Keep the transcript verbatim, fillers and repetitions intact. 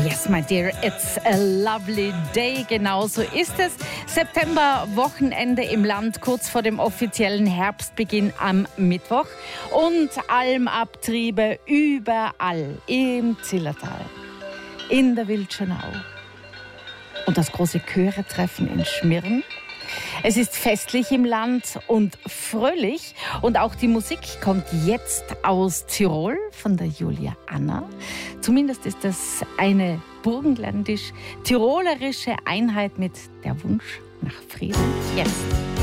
Yes, my dear, it's a lovely day. Genauso ist es. September-Wochenende im Land, kurz vor dem offiziellen Herbstbeginn am Mittwoch. Und Almabtriebe überall im Zillertal, in der Wildschönau und das große Chöretreffen in Schmirn. Es ist festlich im Land und fröhlich. Und auch die Musik kommt jetzt aus Tirol von der Julia Anna. Zumindest ist das eine burgenländisch-tirolerische Einheit mit der Wunsch nach Frieden. Jetzt.